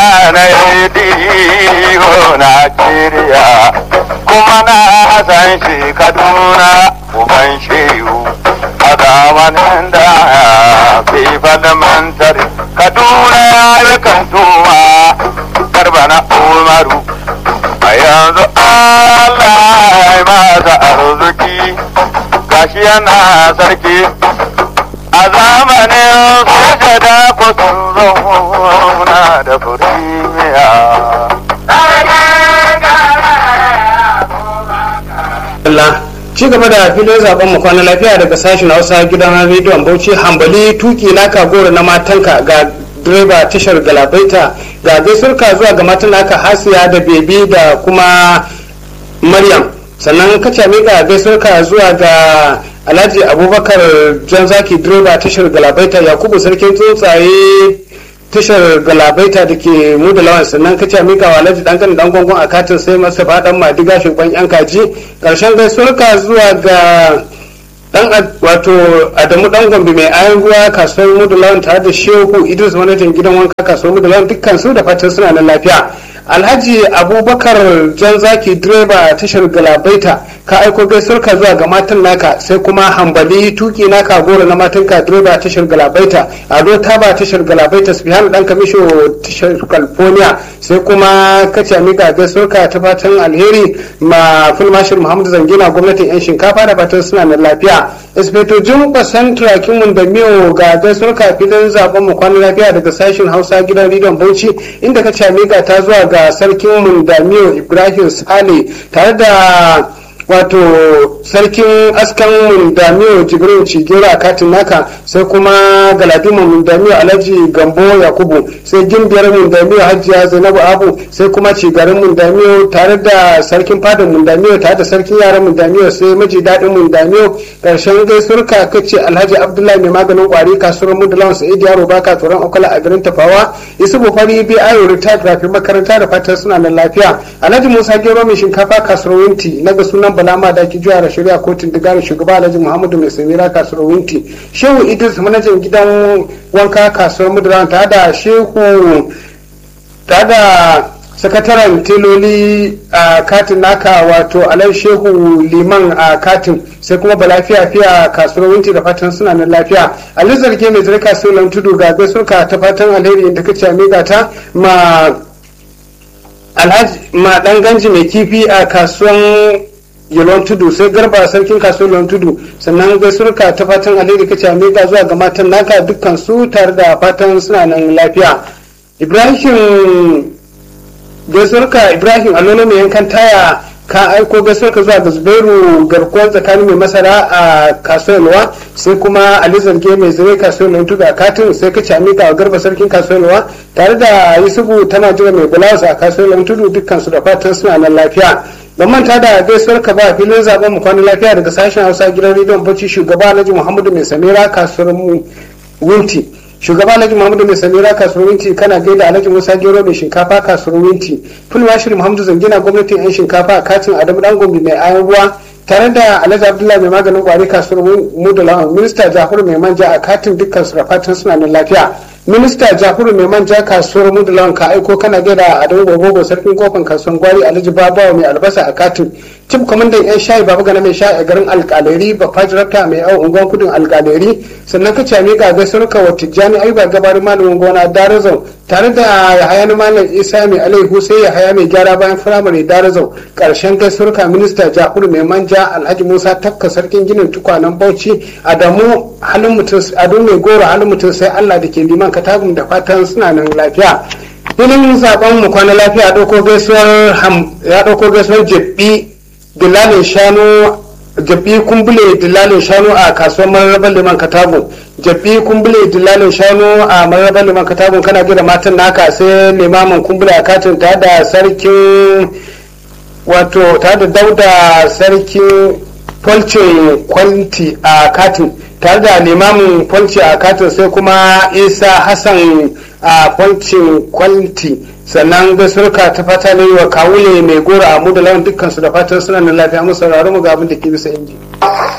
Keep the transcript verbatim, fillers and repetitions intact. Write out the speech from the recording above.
na rediyo Najeriya kuma na san shi Kaduna uban shehu a zamanin da fi fadamantar Kaduna ya kan tuma garba na Umaru a yanzu Allah ya masa arziki gashi yana sarki a zamanin sujada ko sun zauna da furimiya. Allah ci gaba da filin zaben mu kwana lafiya daga sashen Hausa gidan rediyon Bauchi. Hambali tuki naka goro na matanka ga direba tashar Galabaita, ga gaisuwarka zuwa ga matan naka Hasiya da Bebi da kuma Maryam. Sannan ka ce mika gaisuwarka zuwa ga Alhaji Abubakar Janzaki direba tashar Galabaita, Yakubu sarkin tsuntsaye tashar Galabaita da ke mu da lawan. Sannan ka ce mika wa Alhaji Dankan dan gongon a katin sai masa fadan Madiga shugaban yan kaji. Karshen gaisuwarka zuwa ga dan wato Adamu dan Gombe mai ayan ruwa kasuwar mu da lawan tare da Shehu Idris manajan gidan wanka kasuwar mu da lawan, dukkan su da fatan suna nan lafiya. Alhaji Abubakar Janzaki direba tashar Galabaita, ka aiko gaisuwarka zuwa ga matan naka, sai kuma Hambali tuki naka goro na matanka direba tashar Galabaita, Ado Taba tashar Galabaita, Sufyan dan Kamisho tashar California, sai kuma kace mika gaisuwarka ta fatan alheri ma Fulmashir Muhammadu Zangina gwamnatin yan shinkafa da fatan suna nan lafiya. Inspector Jumba Central Kimun da Miyo ga gaisuwarka filin zaben mu kwana lafiya daga sashen Hausa gidan Rediyon Bauchi, inda kace mika ta zuwa ga sarkin Mundamiyo Ibrahim Sale tare da wato sarkin askan Mundamiyo Jibril Cigera katin naka, sai kuma Galadiman Mundamiyo Alhaji Gambo Yakubu, sai gimbiyar Mundamiyo Hajiya Zainabu Abu, sai kuma cigarin Mundamiyo tare da sarkin fadin Mundamiyo tare da sarkin yaran Mundamiyo, sai maji dadin Mundamiyo. Karshen gaisuwarka kace Alhaji Abdullahi mai maganin kwari kasuwar Mudulawan Sa'id Yaro baka tsoron Okola a garin Tafawa, Isubu Fari bi ayo retired rafin makaranta da fatan suna nan lafiya. Alhaji Musa Gero mai shinkafa kasuwar Winti, naga sunan Balama da ki juya da shari'a kotun digari shugaba Alhaji Muhammadu mai samira kasuwar Winti, Shehu Idris manajan gidan wanka kasuwar Mudulawan tare da Shehu tare da sakataren teloli a katin naka wato Alhaji Shehu Liman a katin, sai kuma Balafiya fiya kasuwar Winti da fatan suna nan lafiya. Ali Zarge mai zai kasuwar Tudu ga gaisuka ta fatan alheri inda kace amiga ta ma Alhaji ma dan ganji mai kifi a kasuwan Yalon Tudu, sai Garba sarkin kasuwar Yalon Tudu. Sannan gaisuka ta fatan alheri kace amiga zuwa ga matan naka dukkan su tare da fatan suna nan lafiya. Ibrahim gaisuwarka Ibrahim Alolo mai yankan taya, ka aiko gaisuwarka zuwa ga Zubairu garkuwar tsakanin mai masara a kasuwar, sai kuma Ali Zarge mai zire kasuwar Lantu a katin, sai ka ci amika wa Garba sarkin kasuwar tare da Yusufu tana jira mai bulawasa a kasuwar Lantu, dukkan su da fatan suna nan lafiya. Ban manta da gaisuwarka ba filin zaben mu kwana lafiya daga sashen Hausa gidan rediyon Bauchi, shugaba Alhaji Muhammadu mai samira kasuwar Winti. Shugaba Alhaji Muhammadu mai samira kasuwar Winti, kana gaida Alhaji Musa Gero mai shinkafa kasuwar Winti, Fulmashir Muhammadu Zangina gwamnatin yan shinkafa a katin Adamu dan Gombe mai ayan ruwa tare da Alhaji Abdullahi mai maganin kwari kasuwar Mudulawan, Minista Jafaru mai manja a katin dukkan su da fatan suna nan lafiya. Minista Jafaru mai manja kasuwar Mudulawan, ka aiko kana gaida Adamu Gogogo sarkin kofin kasuwar Gwari, Alhaji Babawa mai albasa a katin, Chief Kwamandan yan shayi Baba Gana mai shayi a garin Alƙaleri, Bafajirata mai au unguwan kudin Alƙaleri. Sannan ka ce miƙa gaisuwarka wa Tijjani Ayuba gabarin malamin gona Darazau tare da Yahaya na Malam Isa mai alaihu, sai Yahaya mai gyara bayan firamare Darazau. Karshen gaisuwarka Minista Jafaru mai manja Alhaji Musa Takka sarkin ginin tukwanen Bauchi, Adamu halin mutum Adamu mai goro halin mutum sai Allah da ke liman Katagum da fatan suna nan lafiya. Filin zaben mu kwana lafiya dauko gaisuwar ya dauko gaisuwar Jebbi dillalin shanu Jabbi kumbule dillalin shanu a kasuwar Mararraban Liman Katagun, Jabbi kumbule dillalin shanu a Mararraban Liman Katagun, kana gida matan naka, sai limamin kumbule a katin tare da sarkin wato tare da Dauda sarkin Polcin Kwanti a katin tare da limamin Polci a katin, sai kuma Isa Hassan a Polcin Kwanti. Sannan gasurka ta fata ne wa kawule mai gora a mu da lawan dukkan su da fatan suna nan lafiya, mu sauraro mu ga abin da ke bisa inji.